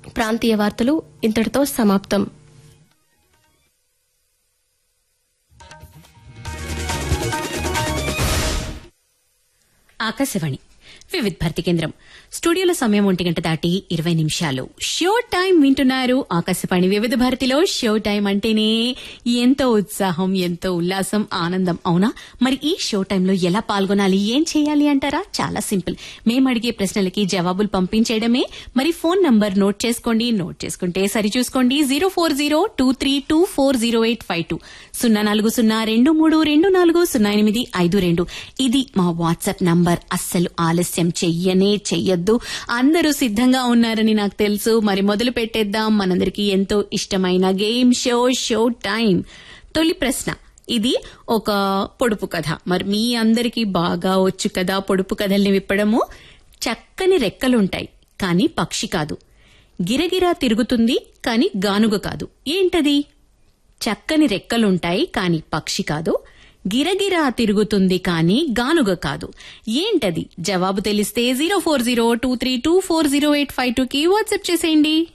ప్రాంతీయ వార్తలు ఇంతటితో సమాప్తం. ఆకాశవాణి వివిధ భారతి కేంద్రం. స్టూడియోలో సమయం 1 గంట దాటి 20 నిమిషాలు. షో టైం వింటున్నారు. ఆకాశవాణి వివిధ భారతిలో షో టైం అంటేనే ఎంతో ఉత్సాహం, ఎంతో ఉల్లాసం, ఆనందం. అవునా? మరి ఈ షో టైంలో ఎలా పాల్గొనాలి, ఏం చేయాలి అంటారా? చాలా సింపుల్. మేము అడిగే ప్రశ్నలకి జవాబులు పంపించేయడమే. మరి ఫోన్ నంబర్ నోట్ చేసుకోండి. నోట్ చేసుకుంటే సరిచూసుకోండి. 040232408520 040232400852. ఇది మా వాట్సాప్ నంబర్. అస్సలు ఆలస్యం చెయ్యొద్దు. అందరూ సిద్ధంగా ఉన్నారని నాకు తెలుసు. మరి మొదలు పెట్టేద్దాం మనందరికీ ఎంతో ఇష్టమైన గేమ్ షో టైం. తొలి ప్రశ్న, ఇది ఒక పొడుపు కథ. మరి మీ అందరికీ బాగా వచ్చు కదా పొడుపు కథల్ని విప్పడము. చక్కని రెక్కలుంటాయి కానీ పక్షి కాదు. గిరగిరా తిరుగుతుంది కానీ గానుగ కాదు. ఏంటది? చక్కని రెక్కలుంటాయి కానీ పక్షి కాదు, గిరగిరా తిరుగుతుంది కానీ గానుగ కాదు. ఏంటది? జవాబు తెలిస్తే 0402324085 కి వాట్సాప్ చేసేయండి.